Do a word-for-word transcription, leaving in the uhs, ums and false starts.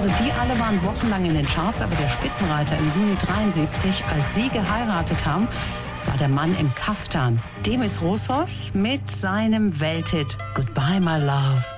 Also die alle waren wochenlang in den Charts, aber der Spitzenreiter im Juni dreiundsiebzig, als sie geheiratet haben, war der Mann im Kaftan. Demis Roussos mit seinem Welthit Goodbye My Love.